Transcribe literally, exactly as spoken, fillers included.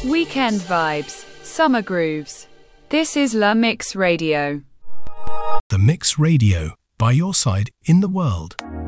Weekend vibes, summer grooves. This is La Mix Radio. The Mix Radio, by your side in the world.